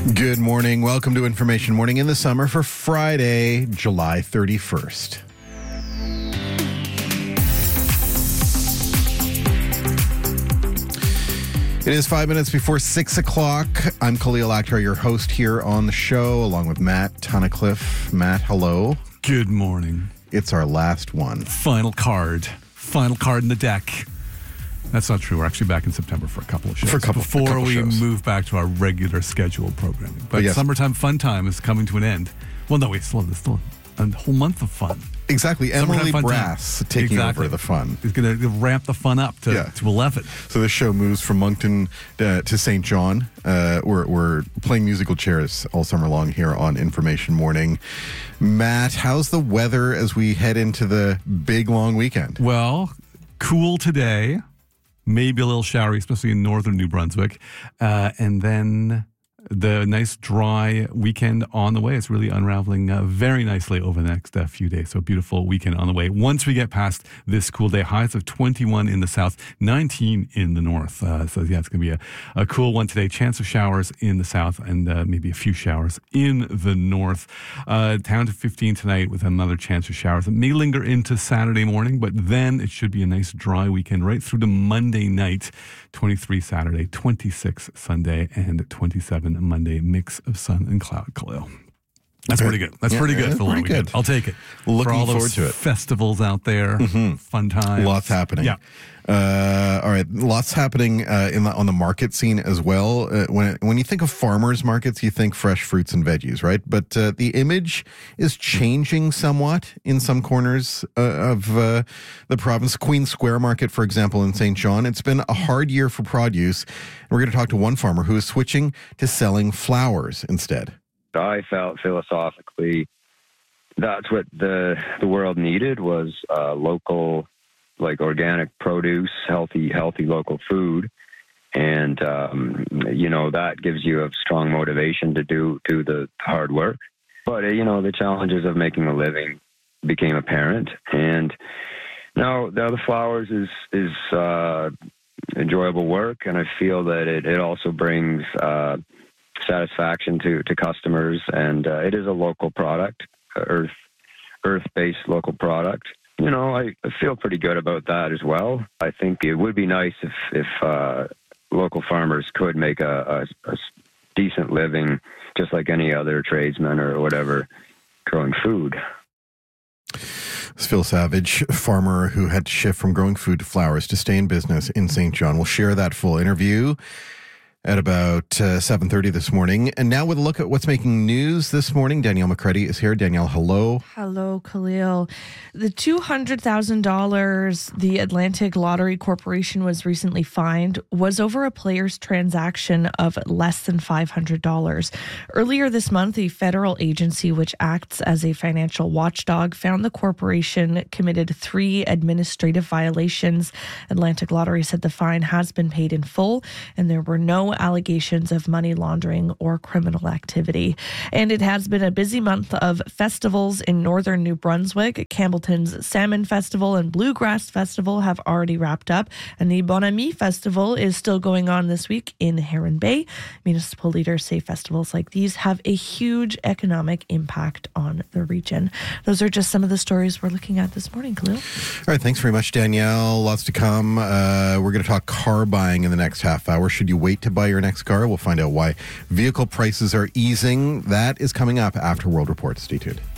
Good morning. Welcome to Information Morning in the summer for Friday, July 31st. It is 5 minutes before 6 o'clock. I'm Khalil Akhtar, your host here on the show, along with Matt Tunnicliffe. Matt, hello. Good morning. It's our last one. Final card in the deck. That's not true. We're actually back in September for a couple of shows. Before we move back to our regular scheduled programming. But yes, Summertime Fun Time is coming to an end. Well, no, wait, still a whole month of fun. Exactly. Emily Brass taking over the fun. He's going to ramp the fun up to 11. So this show moves from Moncton to St. John. We're playing musical chairs all summer long here on Information Morning. Matt, how's the weather as we head into the big long weekend? Well, cool today. Maybe a little showery, especially in northern New Brunswick. And then the nice dry weekend on the way. It's really unraveling very nicely over the next few days. So a beautiful weekend on the way. Once we get past this cool day, highs of 21 in the south, 19 in the north. So yeah, it's going to be a cool one today. Chance of showers in the south and maybe a few showers in the north. Down to 15 tonight with another chance of showers. It may linger into Saturday morning, but then it should be a nice dry weekend right through to Monday night. 23 Saturday, 26 Sunday, and 27 Monday. Mix of sun and cloud, Khalil. That's pretty good. That's pretty good for a long weekend. I'll take it. Looking for all forward those to it. Festivals out there, fun times. Lots happening. Yeah. All right, lots happening on the market scene as well. When you think of farmers markets, you think fresh fruits and veggies, right? But the image is changing somewhat in some corners of the province. Queen Square Market, for example, in St. John, it's been a hard year for produce. And we're going to talk to one farmer who is switching to selling flowers instead. I felt philosophically that's what the world needed was local, like organic produce, healthy local food. And, that gives you a strong motivation to do the hard work. But, the challenges of making a living became apparent. And now the flowers is enjoyable work. And I feel that it also brings satisfaction to customers. And it is a local product, earth-based local product. I feel pretty good about that as well. I think it would be nice if local farmers could make a decent living, just like any other tradesman or whatever, growing food. It's Phil Savage, farmer who had to shift from growing food to flowers to stay in business in St. John. We'll share that full interview at about 7:30 this morning. And now with a look at what's making news this morning, Danielle McCready is here. Danielle, hello. Hello, Khalil. The $200,000 the Atlantic Lottery Corporation was recently fined was over a player's transaction of less than $500. Earlier this month, a federal agency which acts as a financial watchdog found the corporation committed 3 administrative violations. Atlantic Lottery said the fine has been paid in full and there were no allegations of money laundering or criminal activity. And it has been a busy month of festivals in northern New Brunswick. Campbellton's Salmon Festival and Bluegrass Festival have already wrapped up, and the Bon Ami Festival is still going on this week in Heron Bay. Municipal leaders say festivals like these have a huge economic impact on the region. Those are just some of the stories we're looking at this morning, Khalil. All right, thanks very much, Danielle. Lots to come. We're going to talk car buying in the next half hour. Should you wait to buy your next car? We'll find out why vehicle prices are easing. That is coming up after World Report. Stay tuned.